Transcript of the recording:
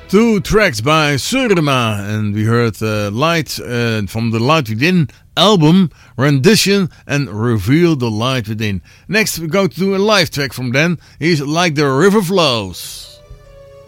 Two tracks by Surma, and we heard Light from the Light Within album, Rendition and Reveal the Light Within. Next we go to a live track from them. He's Like the River Flows.